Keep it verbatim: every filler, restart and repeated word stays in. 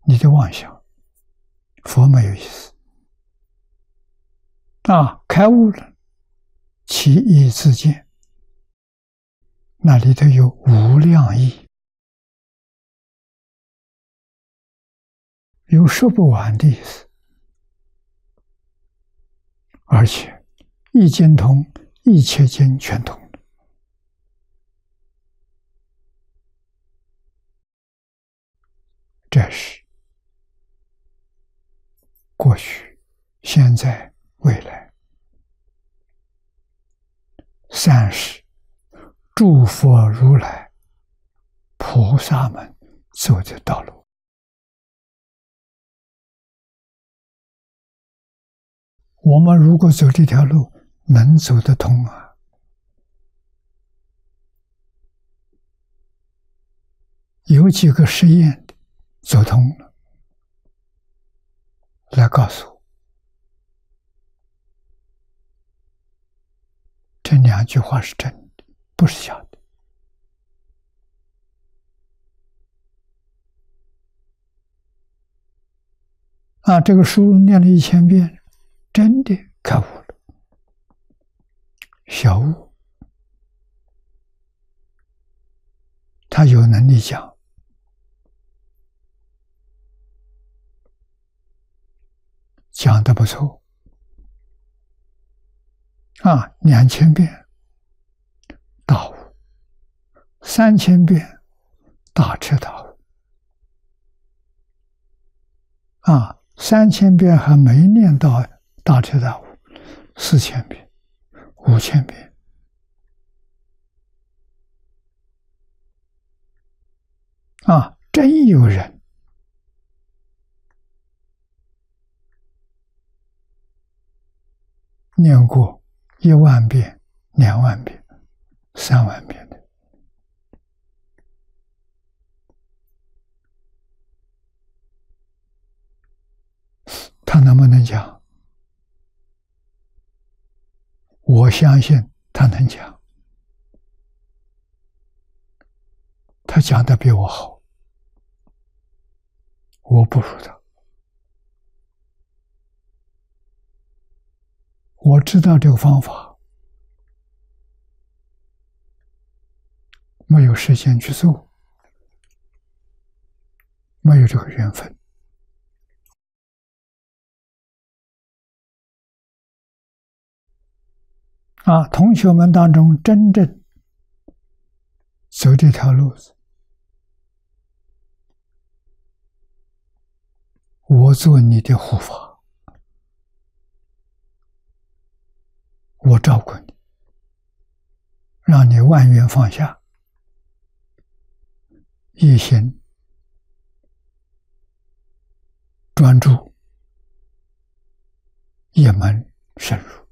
你的妄想，佛没有意思。啊，开悟了，其义自见，那里头有无量义，有说不完的意思，而且一经通，一切经全通。这是过去、现在、未来三世诸佛如来菩萨们走的道路。我们如果走这条路，能走得通啊？有几个实验的走通了，来告诉我，这两句话是真的，不是假的。啊，这个书念了一千遍，真的开悟了，小悟，他有能力讲，讲得不错。啊，两千遍大悟，三千遍大彻大悟。啊，三千遍还没念到大彻大悟，四千遍、五千遍。啊，真有人念过一万遍、两万遍、三万遍的。他能不能讲？我相信他能讲，他讲得比我好，我不如他。我知道这个方法，没有时间去做，没有这个缘分。啊，同学们当中真正走这条路子，我做你的护法，我照顾你，让你万缘放下，一心专注，一门深入。